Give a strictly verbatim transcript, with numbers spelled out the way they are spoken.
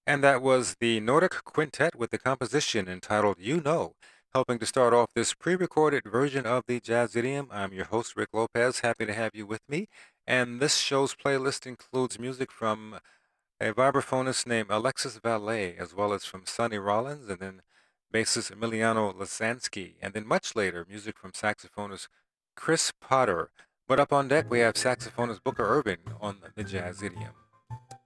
And that was the Nordic Quintet with the composition entitled You Know. Helping to start off this pre recorded version of the Jazz Idiom, I'm your host, Rick Lopez. Happy to have you with me. And this show's playlist includes music from a vibraphonist named Alexis Valet, as well as from Sonny Rollins, and then bassist Emiliano Lasansky, and then much later, music from saxophonist Chris Potter. But up on deck, we have saxophonist Booker Irving on the Jazz Idiom.